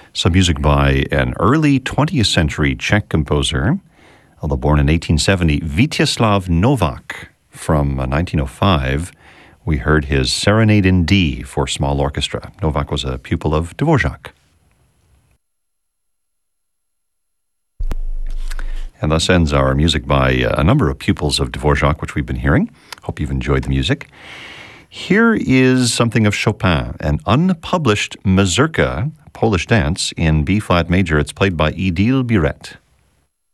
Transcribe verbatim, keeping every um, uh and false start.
Some music by an early twentieth century Czech composer, although born in eighteen seventy, Vítězslav Novák. From nineteen oh five, we heard his Serenade in D for small orchestra. Novák was a pupil of Dvorak. And thus ends our music by a number of pupils of Dvorak, which we've been hearing. Hope you've enjoyed the music. Here is something of Chopin, an unpublished mazurka, Polish dance, in B-flat major. It's played by Idil Biret.